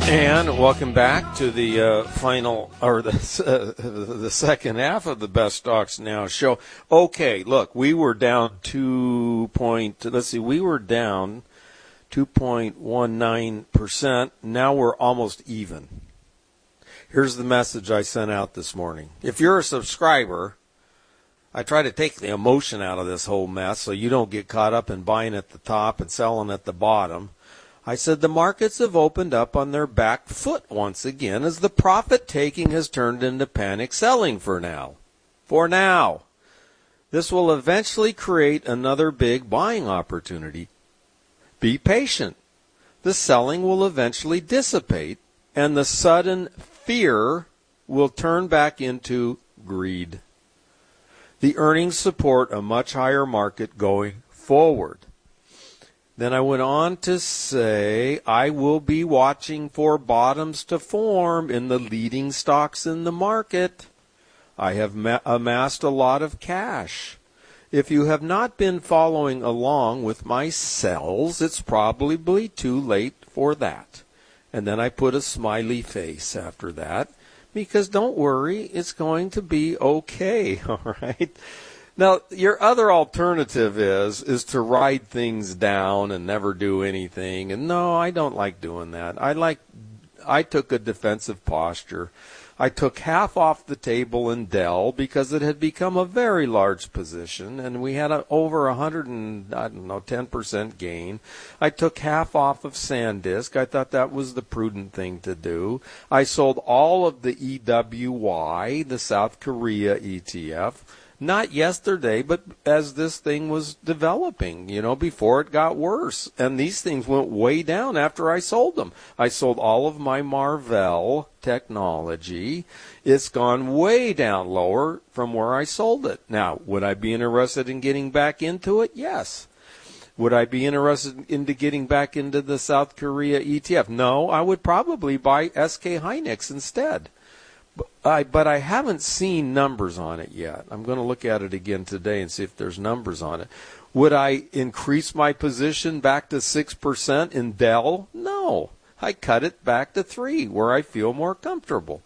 And welcome back to the final, or the second half of the Best Stocks Now show. Okay, look, we were down we were down 2.19%. Now we're almost even. Here's the message I sent out this morning. If you're a subscriber, I try to take the emotion out of this whole mess so you don't get caught up in buying at the top and selling at the bottom. I said the markets have opened up on their back foot once again as the profit taking has turned into panic selling for now. For now. This will eventually create another big buying opportunity. Be patient. The selling will eventually dissipate and the sudden fear will turn back into greed. The earnings support a much higher market going forward. Then I went on to say, I will be watching for bottoms to form in the leading stocks in the market. I have amassed a lot of cash. If you have not been following along with my sells, it's probably too late for that. And then I put a smiley face after that, because don't worry, it's going to be okay, all right? Now, your other alternative is to ride things down and never do anything. And no, I don't like doing that. I took a defensive posture. I took half off the table in Dell because it had become a very large position and we had over 10% gain. I took half off of SanDisk. I thought that was the prudent thing to do. I sold all of the EWY, the South Korea ETF. Not yesterday, but as this thing was developing, before it got worse. And these things went way down after I sold them. I sold all of my Marvell technology. It's gone way down lower from where I sold it. Now, would I be interested in getting back into it? Yes. Would I be interested in getting back into the South Korea ETF? No, I would probably buy SK Hynix instead. But I haven't seen numbers on it yet. I'm going to look at it again today and see if there's numbers on it. Would I increase my position back to 6% in Dell? No. I cut it back to 3%, where I feel more comfortable.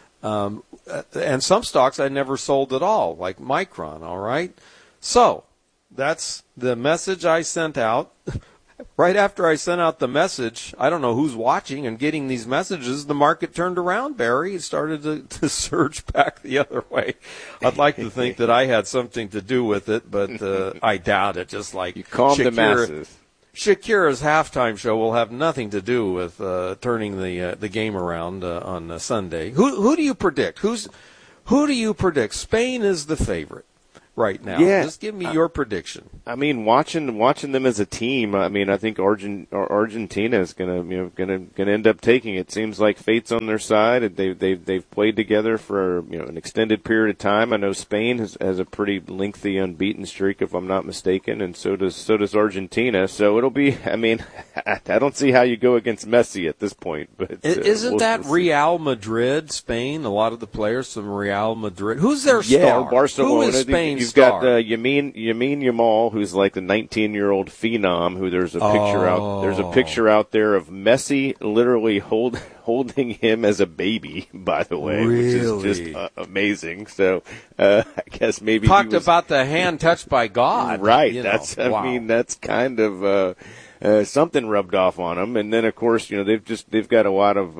And some stocks I never sold at all, like Micron, all right? So that's the message I sent out. Right after I sent out the message, I don't know who's watching and getting these messages, the market turned around, Barry. It started to surge back the other way. I'd like to think that I had something to do with it, but I doubt it. Just like you calmed the masses. Shakira's halftime show will have nothing to do with turning the game around on Sunday. Who do you predict? Who do you predict? Spain is the favorite right now. Yeah. Just give me your prediction. I mean, watching them as a team. I mean, I think Argentina is gonna end up taking it. Seems like fate's on their side. They've played together for an extended period of time. I know Spain has a pretty lengthy unbeaten streak, if I'm not mistaken, and so does Argentina. So it'll be. I mean, I don't see how you go against Messi at this point. But isn't that Real Madrid, Spain? A lot of the players from Real Madrid. Who's their star? Yeah, Barcelona. Who is Spain's You've star? got Yamin Yamal, who's like the 19-year-old phenom. Who there's a picture out. There's a picture out there of Messi literally holding him as a baby. By the way, really? Which is just amazing. So I guess maybe talked about the hand touched by God, right? Wow. I mean, that's kind of. Something rubbed off on them, and then of course they've got a lot of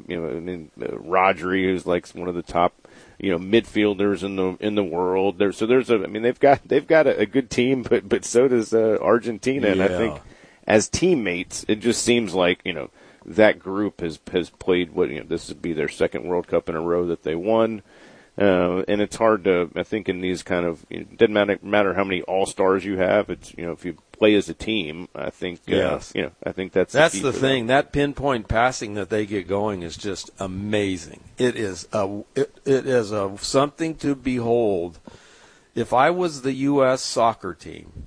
Rodri, who's like one of the top midfielders in the world. They've got a good team, but so does Argentina, and I think as teammates, it just seems like that group has played this would be their second World Cup in a row that they won. And it's hard to, I think, in these kind of, it doesn't matter how many all-stars you have. It's, if you play as a team, I think, yes. I think that's the thing. That pinpoint passing that they get going is just amazing. It is something to behold. If I was the U.S. soccer team,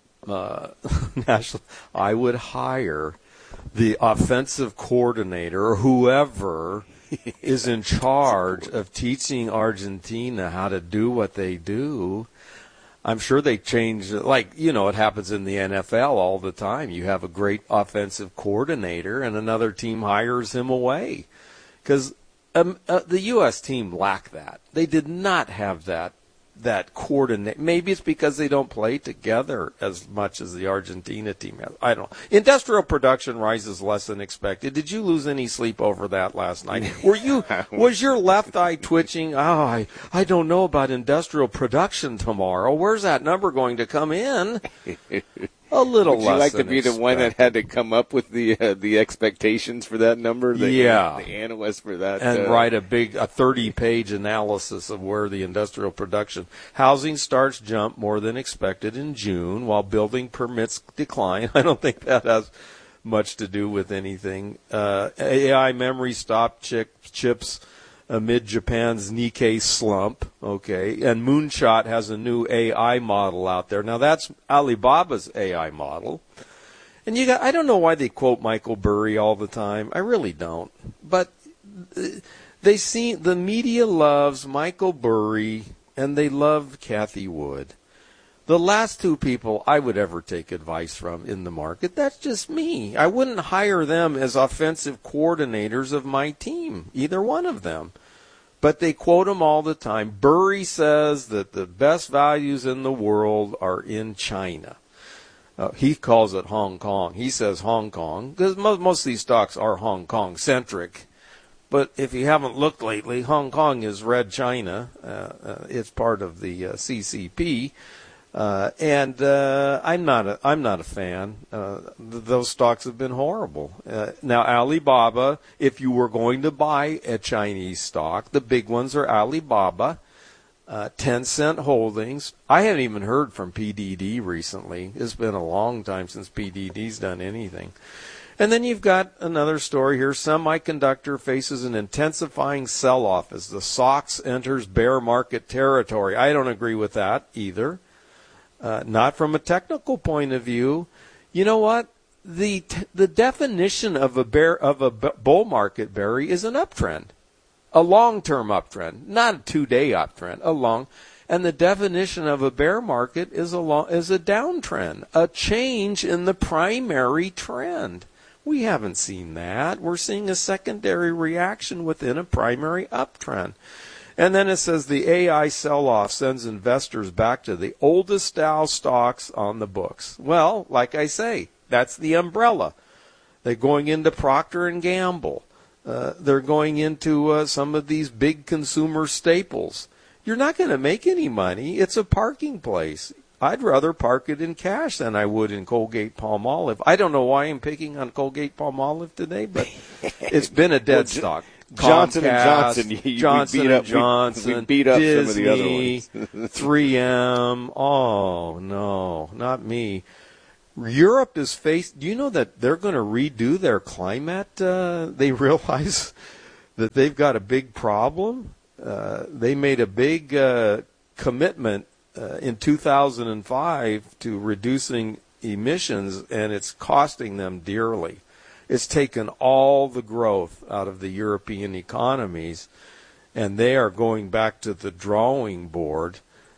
I would hire the offensive coordinator or whoever is in charge of teaching Argentina how to do what they do. I'm sure they change, like, it happens in the NFL all the time. You have a great offensive coordinator and another team hires him away. Because the U.S. team lacked that. They did not have that coordinate. Maybe it's because they don't play together as much as the Argentina team has. I don't know. Industrial production rises less than expected. Did you lose any sleep over that last night? Was your left eye twitching? Oh, I don't know about industrial production tomorrow. Where's that number going to come in? A little less. Would you like to be the one that had to come up with the expectations for that number? The analyst for that, and write a 30-page analysis of where the industrial production housing starts jump more than expected in June, while building permits decline. I don't think that has much to do with anything. AI memory stopped chips amid Japan's Nikkei slump, okay, and Moonshot has a new AI model out there. Now, that's Alibaba's AI model. And I don't know why they quote Michael Burry all the time. I really don't. But the media loves Michael Burry, and they love Cathie Wood. The last two people I would ever take advice from in the market, that's just me. I wouldn't hire them as offensive coordinators of my team, either one of them. But they quote them all the time. Burry says that the best values in the world are in China. He calls it Hong Kong. He says Hong Kong, because most of these stocks are Hong Kong-centric. But if you haven't looked lately, Hong Kong is Red China. It's part of the CCP. And I'm not a fan. Those stocks have been horrible. Now, Alibaba, if you were going to buy a Chinese stock, the big ones are Alibaba, Tencent Holdings. I haven't even heard from PDD recently. It's been a long time since PDD's done anything. And then you've got another story here. Semiconductor faces an intensifying sell-off as the SOX enters bear market territory. I don't agree with that either. Not from a technical point of view. You know what? The definition of a bull market, Barry, is an uptrend, a long-term uptrend, not a 2-day uptrend, And the definition of a bear market is a downtrend, a change in the primary trend. We haven't seen that. We're seeing a secondary reaction within a primary uptrend. And then it says the AI sell-off sends investors back to the oldest style stocks on the books. Well, like I say, that's the umbrella. They're going into Procter & Gamble. They're going into some of these big consumer staples. You're not going to make any money. It's a parking place. I'd rather park it in cash than I would in Colgate-Palmolive. I don't know why I'm picking on Colgate-Palmolive today, but it's been a dead stock. Johnson Comcast, Johnson & Johnson, we beat up Disney, some of the other ones. 3M. Oh, no, not me. Europe is faced. Do you know that they're going to redo their climate? They realize that they've got a big problem. They made a big commitment in 2005 to reducing emissions, and it's costing them dearly. It's taken all the growth out of the European economies, and they are going back to the drawing board.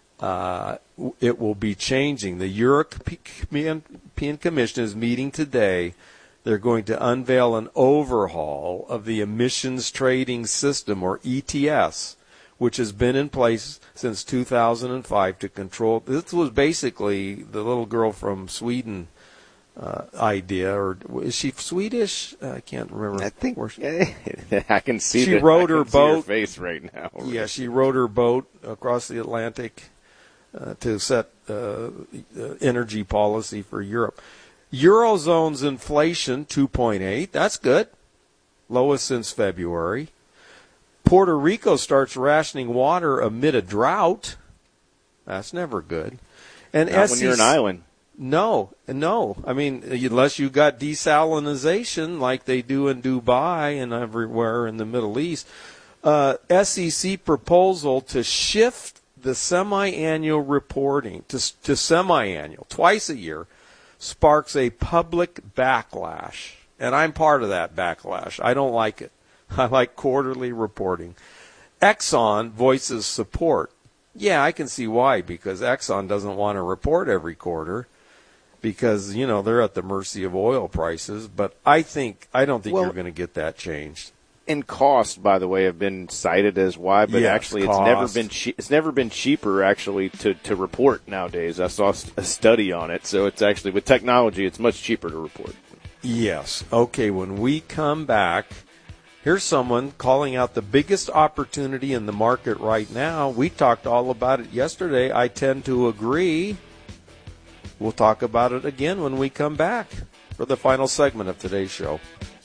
It will be changing. The European Commission is meeting today. They're going to unveil an overhaul of the emissions trading system, or ETS, which has been in place since 2005 to control. This was basically the little girl from Sweden idea, or is she Swedish? I can't remember. I think I can see. She rowed her boat. Her face right now. Yeah, she rowed her boat across the Atlantic to set energy policy for Europe. Eurozone's inflation 2.8. That's good, lowest since February. Puerto Rico starts rationing water amid a drought. That's never good. And not when you're an island. No. I mean, unless you got desalinization like they do in Dubai and everywhere in the Middle East. SEC proposal to shift the semi-annual reporting to semi-annual, twice a year, sparks a public backlash. And I'm part of that backlash. I don't like it. I like quarterly reporting. Exxon voices support. Yeah, I can see why, because Exxon doesn't want to report every quarter because, they're at the mercy of oil prices. But I don't think you're going to get that changed. And cost, by the way, have been cited as why, but actually it's never been cheaper actually to report nowadays. I saw a study on it, so it's actually with technology, it's much cheaper to report. Yes. Okay, when we come back, here's someone calling out the biggest opportunity in the market right now. We talked all about it yesterday. I tend to agree. We'll talk about it again when we come back for the final segment of today's show.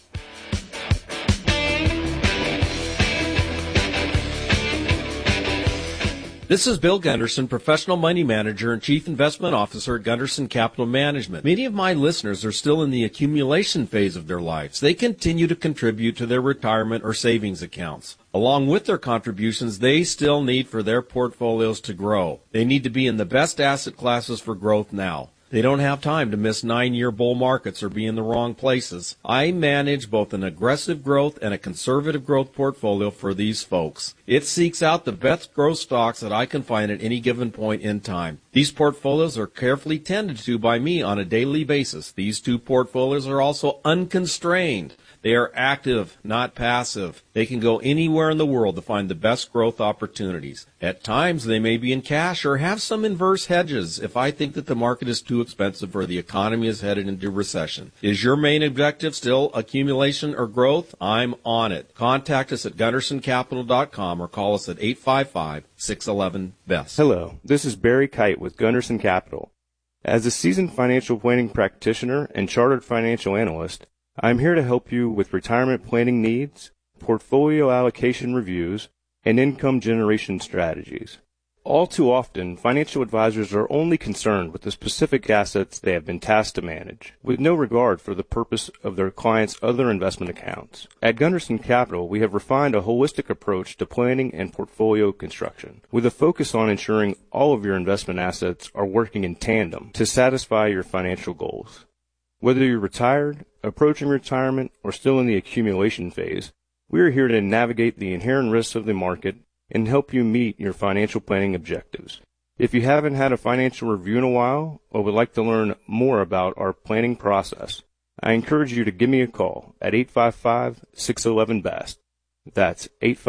This is Bill Gunderson, Professional Money Manager and Chief Investment Officer at Gunderson Capital Management. Many of my listeners are still in the accumulation phase of their lives. They continue to contribute to their retirement or savings accounts. Along with their contributions, they still need for their portfolios to grow. They need to be in the best asset classes for growth now. They don't have time to miss 9-year bull markets or be in the wrong places. I manage both an aggressive growth and a conservative growth portfolio for these folks. It seeks out the best growth stocks that I can find at any given point in time. These portfolios are carefully tended to by me on a daily basis. These two portfolios are also unconstrained. They are active, not passive. They can go anywhere in the world to find the best growth opportunities. At times, they may be in cash or have some inverse hedges if I think that the market is too expensive or the economy is headed into recession. Is your main objective still accumulation or growth? I'm on it. Contact us at GundersonCapital.com or call us at 855-611-BEST. Hello, this is Barry Kite with Gunderson Capital. As a seasoned financial planning practitioner and chartered financial analyst, I'm here to help you with retirement planning needs, portfolio allocation reviews, and income generation strategies. All too often, financial advisors are only concerned with the specific assets they have been tasked to manage, with no regard for the purpose of their clients' other investment accounts. At Gunderson Capital, we have refined a holistic approach to planning and portfolio construction, with a focus on ensuring all of your investment assets are working in tandem to satisfy your financial goals. Whether you're retired, approaching retirement, or still in the accumulation phase, we are here to navigate the inherent risks of the market and help you meet your financial planning objectives. If you haven't had a financial review in a while or would like to learn more about our planning process, I encourage you to give me a call at 855-611-BEST. That's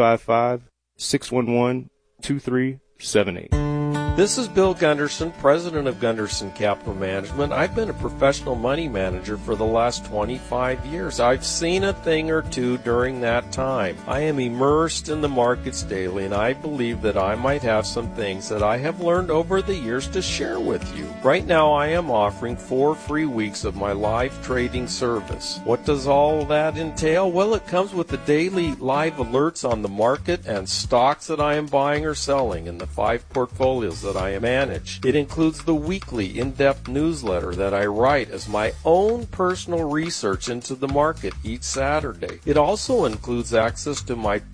855-611-2378. This is Bill Gunderson, president of Gunderson Capital Management. I've been a professional money manager for the last 25 years. I've seen a thing or two during that time. I am immersed in the markets daily, and I believe that I might have some things that I have learned over the years to share with you. Right now, I am offering 4 free weeks of my live trading service. What does all that entail? Well, it comes with the daily live alerts on the market and stocks that I am buying or selling in the 5 portfolios that I manage. It includes the weekly in-depth newsletter that I write as my own personal research into the market each Saturday. It also includes access to my